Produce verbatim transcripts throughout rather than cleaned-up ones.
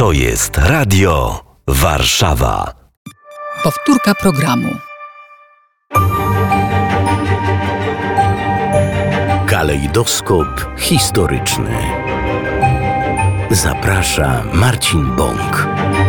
To jest Radio Warszawa. Powtórka programu. Kalejdoskop historyczny. Zaprasza Marcin Bąk.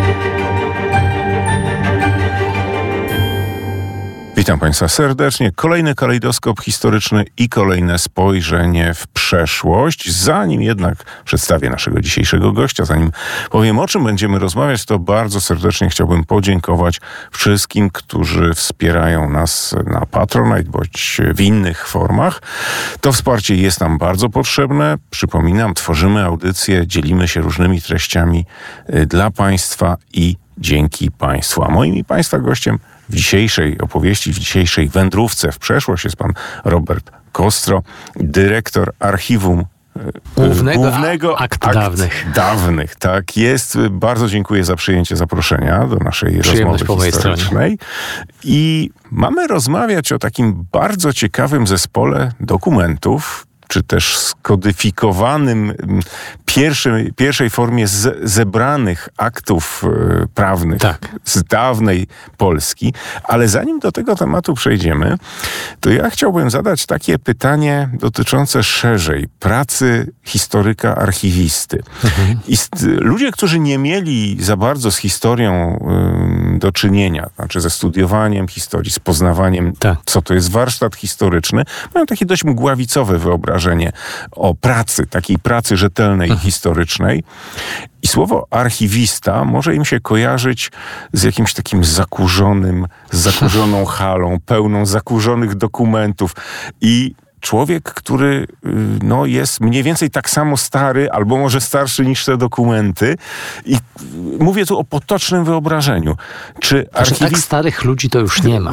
Witam Państwa serdecznie. Kolejny kalejdoskop historyczny i kolejne spojrzenie w przeszłość. Zanim jednak przedstawię naszego dzisiejszego gościa, zanim powiem, o czym będziemy rozmawiać, to bardzo serdecznie chciałbym podziękować wszystkim, którzy wspierają nas na Patronite bądź w innych formach. To wsparcie jest nam bardzo potrzebne. Przypominam, tworzymy audycje, dzielimy się różnymi treściami dla Państwa i dzięki Państwu. A moim i Państwa gościem w dzisiejszej opowieści, w dzisiejszej wędrówce w przeszłość jest pan Robert Kostro, dyrektor archiwum Głównego, Głównego akt, akt dawnych. dawnych. Tak jest. Bardzo dziękuję za przyjęcie zaproszenia do naszej Przyjemność rozmowy po mojej historycznej. I mamy rozmawiać o takim bardzo ciekawym zespole dokumentów, czy też skodyfikowanym pierwszej, pierwszej formie z, zebranych aktów e, prawnych tak. z dawnej Polski. Ale zanim do tego tematu przejdziemy, to ja chciałbym zadać takie pytanie dotyczące szerzej pracy historyka archiwisty. Mhm. I st- ludzie, którzy nie mieli za bardzo z historią y, do czynienia, znaczy ze studiowaniem historii, z poznawaniem, tak. co to jest warsztat historyczny, mają takie dość mgławicowe wyobrażenie o pracy, takiej pracy rzetelnej i historycznej. I słowo archiwista może im się kojarzyć z jakimś takim zakurzonym, z zakurzoną halą, pełną zakurzonych dokumentów. I człowiek, który no, jest mniej więcej tak samo stary, albo może starszy niż te dokumenty. I mówię tu o potocznym wyobrażeniu. Czy archiwist... Tak starych ludzi to już nie ma.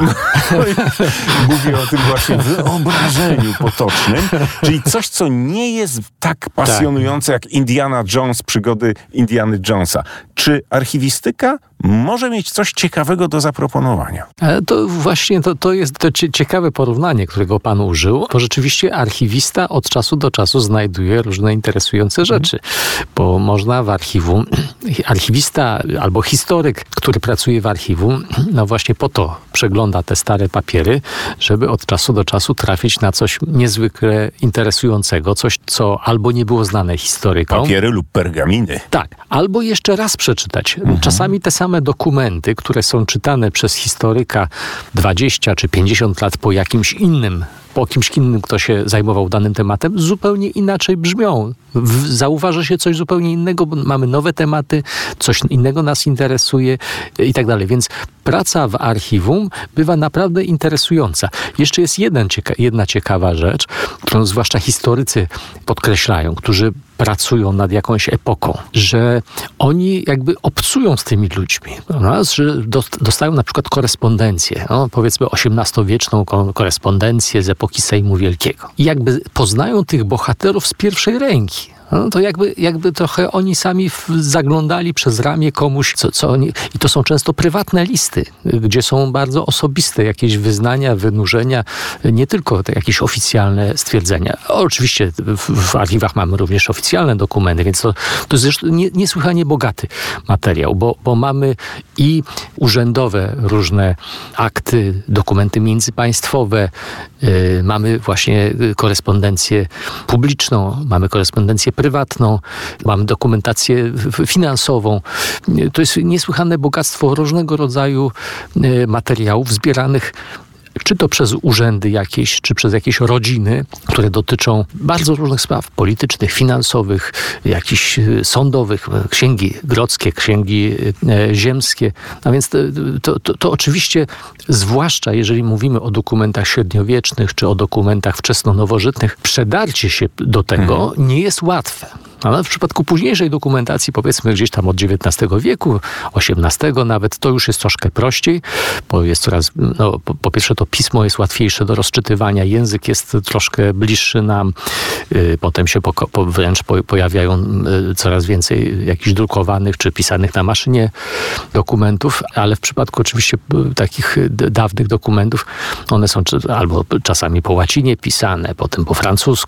Mówię o tym właśnie wyobrażeniu potocznym. Czyli coś, co nie jest tak pasjonujące jak Indiana Jones, przygody Indiany Jonesa. Czy archiwistyka może mieć coś ciekawego do zaproponowania? To właśnie to, to jest to ciekawe porównanie, którego pan użył, bo rzeczywiście archiwista od czasu do czasu znajduje różne interesujące rzeczy, hmm. bo można w archiwum, archiwista albo historyk, który pracuje w archiwum, no właśnie po to przegląda te stare papiery, żeby od czasu do czasu trafić na coś niezwykle interesującego, coś, co albo nie było znane historykom. Papiery lub pergaminy. Tak, albo jeszcze raz przeczytać. Hmm. Czasami te same dokumenty, które są czytane przez historyka dwadzieścia czy pięćdziesiąt lat po jakimś innym, po kimś innym, kto się zajmował danym tematem, zupełnie inaczej brzmią. W, zauważa się coś zupełnie innego, bo mamy nowe tematy, coś innego nas interesuje i tak dalej. Więc praca w archiwum bywa naprawdę interesująca. Jeszcze jest jeden cieka- jedna ciekawa rzecz, którą zwłaszcza historycy podkreślają, którzy pracują nad jakąś epoką, że oni jakby obcują z tymi ludźmi. Raz, że dostają na przykład korespondencję, no, powiedzmy osiemnastowieczną korespondencję z epoki Sejmu Wielkiego. I jakby poznają tych bohaterów z pierwszej ręki. No to jakby, jakby trochę oni sami w, zaglądali przez ramię komuś, co, co oni... I to są często prywatne listy, gdzie są bardzo osobiste jakieś wyznania, wynurzenia, nie tylko te jakieś oficjalne stwierdzenia. Oczywiście w, w archiwach mamy również oficjalne dokumenty, więc to, to jest nie, niesłychanie bogaty materiał, bo, bo mamy i urzędowe różne akty, dokumenty międzypaństwowe, yy, mamy właśnie korespondencję publiczną, mamy korespondencję prywatną, mamy dokumentację finansową. To jest niesłychane bogactwo różnego rodzaju materiałów zbieranych czy to przez urzędy jakieś, czy przez jakieś rodziny, które dotyczą bardzo różnych spraw politycznych, finansowych, jakichś sądowych, księgi grodzkie, księgi ziemskie. A więc to, to, to, to oczywiście, zwłaszcza jeżeli mówimy o dokumentach średniowiecznych, czy o dokumentach wczesnonowożytnych, przedarcie się do tego hmm. nie jest łatwe. Ale w przypadku późniejszej dokumentacji, powiedzmy gdzieś tam od dziewiętnastego wieku, osiemnastego nawet, to już jest troszkę prościej, bo jest coraz, no, po, po pierwsze to pismo jest łatwiejsze do rozczytywania, język jest troszkę bliższy nam, yy, potem się po, po, wręcz po, pojawiają yy, coraz więcej jakichś drukowanych czy pisanych na maszynie dokumentów, ale w przypadku oczywiście yy, takich d- dawnych dokumentów, one są czy, albo czasami po łacinie pisane, potem po francusku,